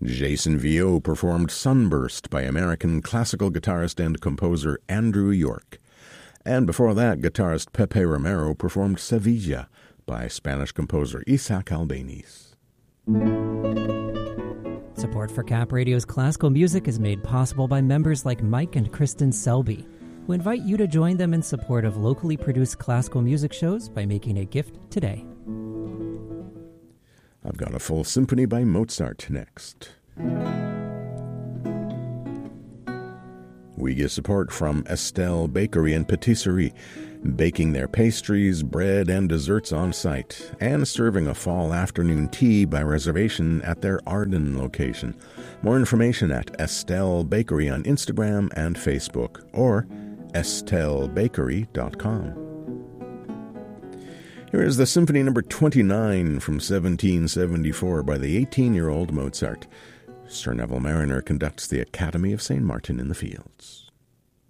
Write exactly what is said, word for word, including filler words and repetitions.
Jason Viau performed Sunburst by American classical guitarist and composer Andrew York. And before that, guitarist Pepe Romero performed Sevilla by Spanish composer Isaac Albéniz. Support for Cap Radio's classical music is made possible by members like Mike and Kristen Selby, who invite you to join them in support of locally produced classical music shows by making a gift today. I've got a full symphony by Mozart next. We get support from Estelle Bakery and Patisserie, baking their pastries, bread, and desserts on site, and serving a fall afternoon tea by reservation at their Arden location. More information at Estelle Bakery on Instagram and Facebook, or estelle bakery dot com. Here is the Symphony Number twenty-nine from seventeen seventy-four by the eighteen-year-old Mozart. Sir Neville Mariner conducts the Academy of Saint Martin in the Fields.